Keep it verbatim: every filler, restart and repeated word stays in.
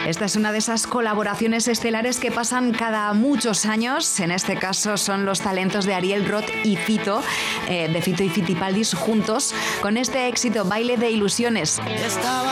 Esta es una de esas colaboraciones estelares que pasan cada muchos años. En este caso son los talentos de Ariel Roth y Fito, eh, de Fito y Fitipaldis juntos, con este éxito, Baile de Ilusiones.